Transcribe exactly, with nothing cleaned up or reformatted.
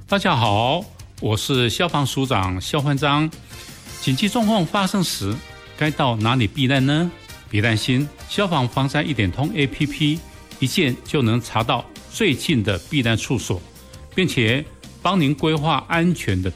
大家好，我是消防署长肖焕章。紧急状况发生时，该到哪里避难呢？别担心，消防防灾一点通 A P P 一键就能查到最近的避难处所，并且帮您规划安全的